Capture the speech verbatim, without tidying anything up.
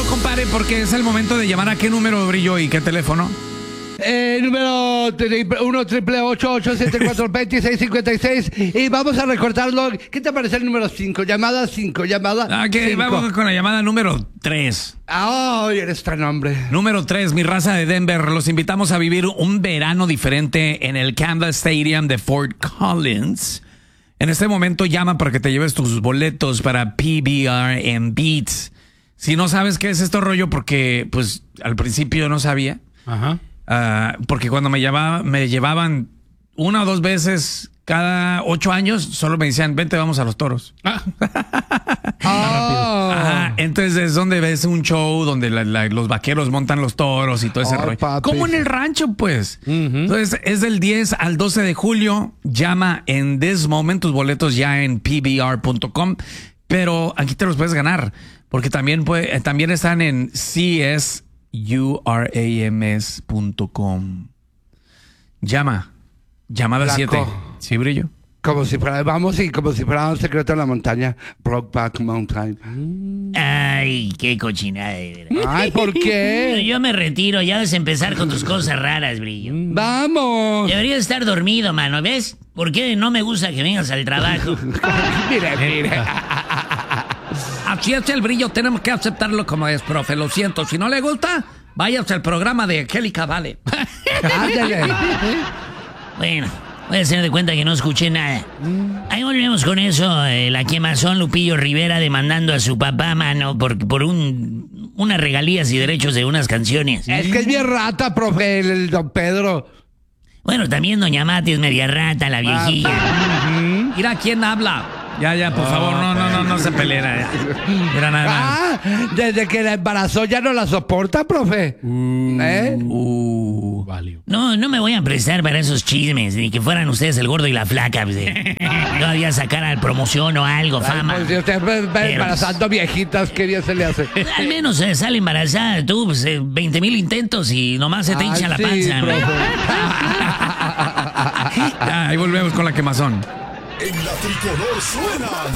compadre, porque es el momento de llamar a qué número, Brillo, y qué teléfono. Eh, número uno triple ocho ocho siete cuatro dos seis cinco seis. Y vamos a recortarlo. ¿Qué te parece el número cinco? Llamada cinco, llamada Ah, que cinco. vamos con la llamada número tres. Ah, ¡ay, eres tan hombre! Número tres, mi raza de Denver. Los invitamos a vivir un verano diferente en el Canvas Stadium de Fort Collins. En este momento llama para que te lleves tus boletos para P B R and Beats. Si no sabes qué es esto rollo, porque pues al principio yo no sabía. Ajá. Uh, porque cuando me, llevaba, me llevaban una o dos veces cada ocho años, solo me decían, vente, vamos a los toros. Ah. Oh. Ajá, entonces es donde ves un show donde la, la, los vaqueros montan los toros y todo ese Oh, rollo. papi. Como en el rancho, pues. Uh-huh. Entonces es del diez al doce de julio. Llama en this moment, tus boletos ya en P B R punto com. Pero aquí te los puedes ganar, porque también, puede, también están en C S U R A M S punto com. Llama. Llamada Flaco. siete. ¿Sí, Brillo? Como si fuera, vamos, y como si fuera un secreto en la montaña. Brokeback Mountain. Ay, qué cochinada de veras. Ay, ¿por qué? Yo me retiro, ya vas a empezar con tus cosas raras, Brillo. Vamos. Deberías estar dormido, mano, ¿ves? ¿Por qué no me gusta que vengas al trabajo? Mire, mire. Así es el Brillo, tenemos que aceptarlo como es, profe, lo siento. Si no le gusta, váyase al programa de Angélica Vale. Ándale. Bueno, voy a hacer de cuenta que no escuché nada. Ahí volvemos con eso, eh, la quemazón Lupillo Rivera demandando a su papá, mano, por, por un, unas regalías y derechos de unas canciones. Es que es bien rata, profe, el, el don Pedro. Bueno, también Doña Mati es media rata, la viejilla. Mira quién habla. Ya, ya, por favor, no, no, no, no se peleen. Ya. Mira nada más. Ah, desde que la embarazó ya no la soporta, profe. ¿Eh? Uh. Valió. No, no me voy a prestar para esos chismes, ni que fueran ustedes el gordo y la flaca. Pues, eh. Todavía sacar al promoción o algo, fama. Pues si usted va va Pero- embarazando viejitas, ¿qué día se le hace? Al menos eh, sale embarazada tú, pues, eh, veinte mil intentos y nomás se te hincha Ah, la sí, panza. ¿no? profe. Ya, ahí volvemos con la quemazón. En la tricolor suenan